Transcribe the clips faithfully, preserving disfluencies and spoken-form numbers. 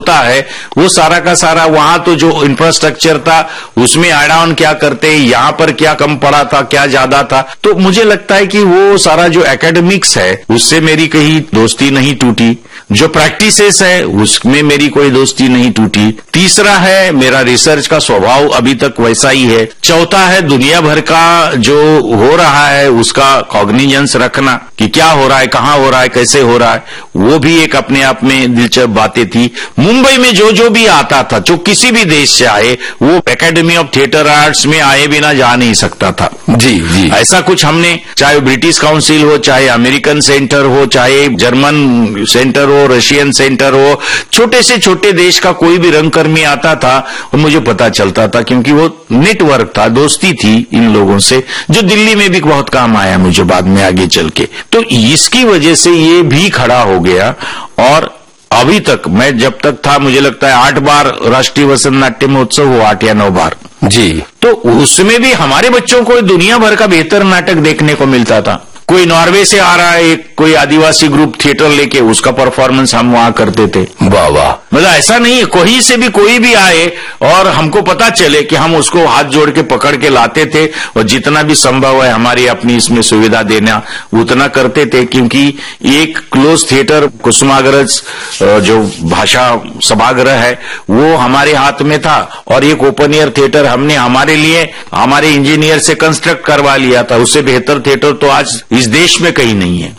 होता है वो सारा का सारा वहां तो जो इंफ्रास्ट्रक्चर था उसमें ऐड ऑन क्या करते, यहाँ पर क्या कम पड़ा था, क्या ज्यादा था। तो मुझे लगता है कि वो सारा जो एकेडमिक्स है उससे मेरी कहीं दोस्ती नहीं टूटी, जो प्रैक्टिसेस है उसमें मेरी कोई दोस्ती नहीं टूटी। तीसरा है मेरा रिसर्च का स्वभाव अभी तक वैसा ही है। चौथा है दुनिया भर का जो हो रहा है उसका कॉग्निजेंस रखना कि क्या हो रहा है, कहाँ हो रहा है, कैसे हो रहा है, वो भी एक अपने आप में दिलचस्प बातें थी। मुंबई में जो जो भी आता था, जो किसी भी देश से आए, वो एकेडमी ऑफ थिएटर आर्ट्स में आए बिना जा नहीं सकता था। जी जी ऐसा कुछ हमने, चाहे ब्रिटिश काउंसिल हो, चाहे अमेरिकन सेंटर हो, चाहे जर्मन सेंटर हो, रशियन सेंटर हो, छोटे से छोटे देश का कोई भी रंगकर्मी आता था और मुझे पता चलता था, क्योंकि वो नेटवर्क था, दोस्ती थी इन लोगों से, जो दिल्ली में भी बहुत काम आया मुझे बाद में आगे चल के। तो इसकी वजह से ये भी खड़ा हो गया। और अभी तक मैं जब तक था, मुझे लगता है आठ बार राष्ट्रीय वसंत नाट्य महोत्सव हुआ, आठ या नौ बार जी। तो उसमें भी हमारे बच्चों को दुनिया भर का बेहतर नाटक देखने को मिलता था। कोई नॉर्वे से आ रहा है, एक कोई आदिवासी ग्रुप थिएटर लेके, उसका परफॉर्मेंस हम वहां करते थे। वाह वाह। मतलब ऐसा नहीं है, कोई से भी कोई भी आए और हमको पता चले कि हम उसको हाथ जोड़ के पकड़ के लाते थे, और जितना भी संभव है हमारी अपनी इसमें सुविधा देना उतना करते थे। क्योंकि एक क्लोज थिएटर कुसुमाग्रज जो भाषा सभागृह है वो हमारे हाथ में था, और एक ओपन एयर थिएटर हमने हमारे लिए हमारे इंजीनियर से कंस्ट्रक्ट करवा लिया था। उससे बेहतर थिएटर तो आज इस देश में कहीं नहीं है।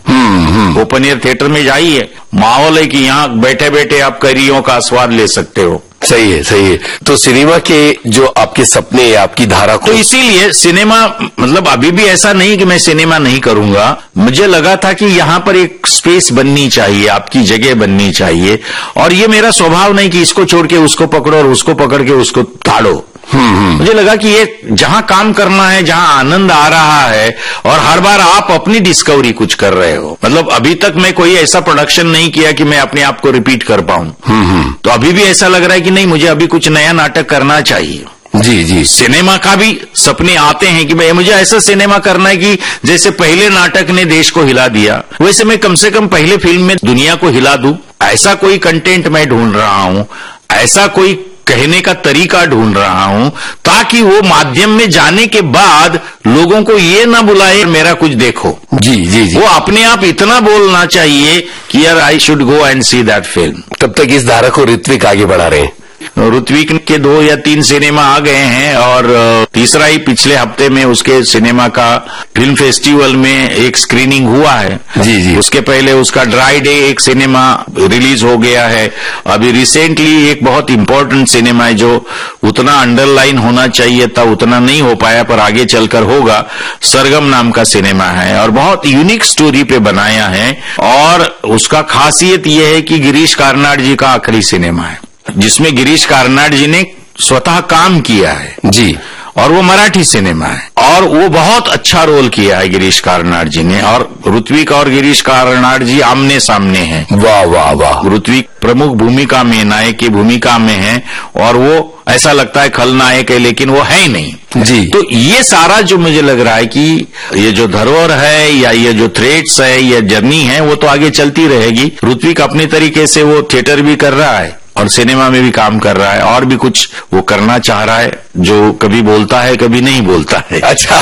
ओपन एयर थिएटर में जाइए, माहौल है कि यहाँ बैठे बैठे आप करियों का स्वाद ले सकते हो। सही है सही है। तो सिनेमा के जो आपके सपने या आपकी धारा को, तो इसीलिए सिनेमा, मतलब अभी भी ऐसा नहीं कि मैं सिनेमा नहीं करूंगा। मुझे लगा था कि यहाँ पर एक स्पेस बननी चाहिए, आपकी जगह बननी चाहिए, और ये मेरा स्वभाव नहीं कि इसको छोड़ के उसको पकड़ो और उसको पकड़ के उसको ताड़ो। मुझे लगा कि ये जहां काम करना है, जहां आनंद आ रहा है, और हर बार आप अपनी डिस्कवरी कुछ कर रहे हो। मतलब अभी तक मैं कोई ऐसा प्रोडक्शन नहीं किया कि मैं अपने आप को रिपीट कर पाऊं। तो अभी भी ऐसा लग रहा है कि नहीं, मुझे अभी कुछ नया नाटक करना चाहिए। जी जी। सिनेमा का भी सपने आते हैं कि भाई मुझे ऐसा सिनेमा करना है कि जैसे पहले नाटक ने देश को हिला दिया, वैसे मैं कम से कम पहले फिल्म में दुनिया को हिला दूं। ऐसा कोई कंटेंट मैं ढूंढ रहा हूं, ऐसा कोई कहने का तरीका ढूंढ रहा हूं, ताकि वो माध्यम में जाने के बाद लोगों को ये ना बुलाए मेरा कुछ देखो। जी जी जी। वो अपने आप इतना बोलना चाहिए कि यार I should go and see that film. तब तक इस धारा को ऋत्विक आगे बढ़ा रहे हैं। ऋत्विक के दो या तीन सिनेमा आ गए हैं, और तीसरा ही पिछले हफ्ते में उसके सिनेमा का फिल्म फेस्टिवल में एक स्क्रीनिंग हुआ है। जी जी। उसके पहले उसका ड्राई डे एक सिनेमा रिलीज हो गया है। अभी रिसेंटली एक बहुत इंपॉर्टेंट सिनेमा है जो उतना अंडरलाइन होना चाहिए था, उतना नहीं हो पाया, पर आगे चलकर होगा। सरगम नाम का सिनेमा है और बहुत यूनिक स्टोरी पे बनाया है, और उसका खासियत यह है कि गिरीश कार्नाड जी का आखिरी सिनेमा है, जिसमें गिरीश कार्नाड जी ने स्वतः काम किया है। जी। और वो मराठी सिनेमा है, और वो बहुत अच्छा रोल किया है गिरीश कार्नाड जी ने। और ऋत्विक और गिरीश कार्नाड जी आमने सामने हैं। वाह वाह वाह। ऋत्विक प्रमुख भूमिका में, नायक की भूमिका में है, और वो ऐसा लगता है खलनायक है, लेकिन वो है ही नहीं। जी। तो ये सारा जो मुझे लग रहा है कि ये जो धरोहर है या ये जो थ्रेड्स है या जर्नी है, वो तो आगे चलती रहेगी। ऋत्विक अपने तरीके से वो थिएटर भी कर रहा है और सिनेमा में भी काम कर रहा है, और भी कुछ वो करना चाह रहा है, जो कभी बोलता है कभी नहीं बोलता है। अच्छा।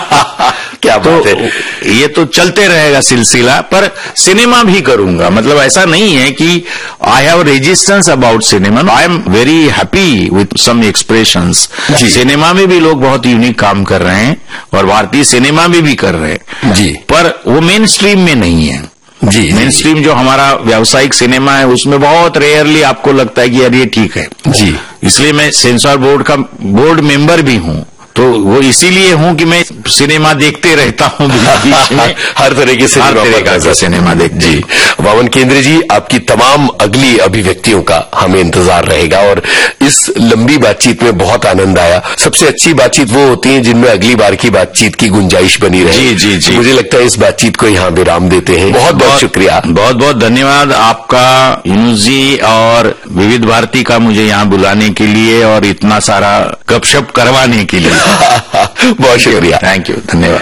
क्या बात है। तो ये तो चलते रहेगा सिलसिला, पर सिनेमा भी करूंगा। मतलब ऐसा नहीं है कि I have resistance about cinema, I am very happy with some expressions. Cinema में भी लोग बहुत यूनिक काम कर रहे हैं, और भारतीय सिनेमा में भी कर रहे हैं जी, पर वो मेन स्ट्रीम में नहीं है। जी, मेन स्ट्रीम जो हमारा व्यावसायिक सिनेमा है उसमें बहुत रेयरली आपको लगता है कि यार ये ठीक है। जी। इसलिए मैं सेंसर बोर्ड का बोर्ड मेंबर भी हूं, तो वो इसीलिए हूं कि मैं सिनेमा देखते रहता हूं बीच में। हर तरह के हर तरह का सिनेमा देख। जी वामन केंद्रे जी, आपकी तमाम अगली अभिव्यक्तियों का हमें इंतजार रहेगा, और इस लंबी बातचीत में बहुत आनंद आया। सबसे अच्छी बातचीत वो होती है जिनमें अगली बार की बातचीत की गुंजाइश बनी रहे। जी जी जी। मुझे लगता है इस बातचीत को यहाँ विराम देते हैं। बहुत बहुत शुक्रिया, बहुत बहुत धन्यवाद आपका यूनुजी और विविध भारती का मुझे यहाँ बुलाने के लिए और इतना सारा गपशप करवाने के लिए। बहुत शुक्रिया, थैंक यू, धन्यवाद।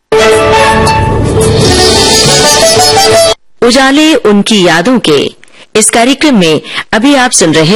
उजाले उनकी यादों के इस कार्यक्रम में अभी आप सुन रहे